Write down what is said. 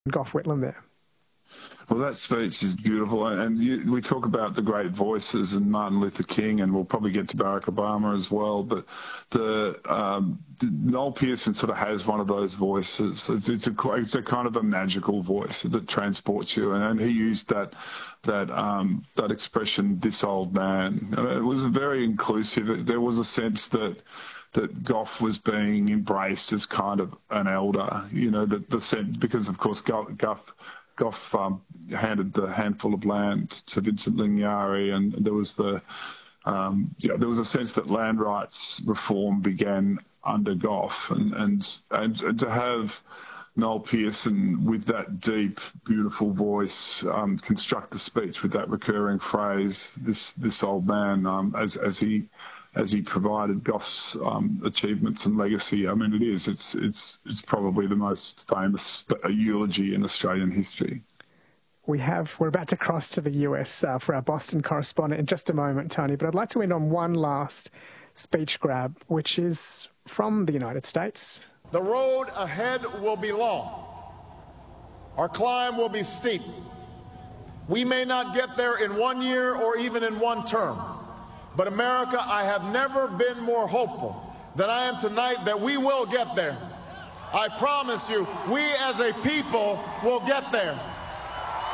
Gough Whitlam there. Well, that speech is beautiful, and we talk about the great voices and Martin Luther King, and we'll probably get to Barack Obama as well. But Noel Pearson sort of has one of those voices. It's a kind of a magical voice that transports you, and he used that expression, "this old man." And it was very inclusive. There was a sense that Gough was being embraced as kind of an elder, the sense, because of course Gough handed the handful of land to Vincent Lingiari, and there was there was a sense that land rights reform began under Gough, and to have Noel Pearson with that deep, beautiful voice construct the speech with that recurring phrase, "this old man," as he provided Gough's achievements and legacy. I mean, it's probably the most famous eulogy in Australian history. We're about to cross to the US for our Boston correspondent in just a moment, Tony, but I'd like to end on one last speech grab, which is from the United States. The road ahead will be long. Our climb will be steep. We may not get there in 1 year or even in one term. But America, I have never been more hopeful than I am tonight that we will get there. I promise you, we as a people will get there.